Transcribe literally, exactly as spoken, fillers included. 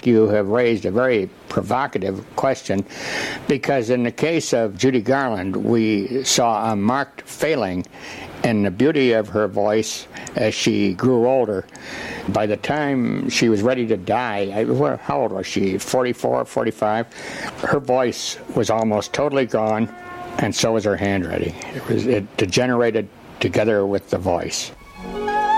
you have raised a very provocative question, because in the case of Judy Garland, we saw a marked failing in the beauty of her voice as she grew older. By the time she was ready to die, I, how old was she, forty-four, forty-five? Her voice was almost totally gone, and so was her handwriting. It was it degenerated together with the voice.